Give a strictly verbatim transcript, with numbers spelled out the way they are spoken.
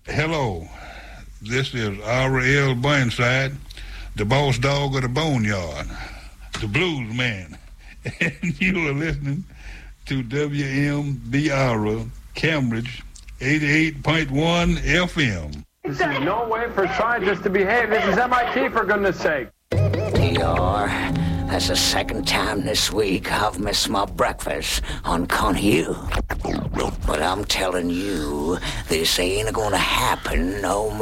Hello, this is R L Burnside, the boss dog of the boneyard, the blues man, and you are listening to W M B R Cambridge eighty-eight point one F M. This is no way for scientists to behave. This is M I T, for goodness sake. D R, that's the second time this week I've missed my breakfast on Conhue. But I'm telling you, this ain't gonna happen no more.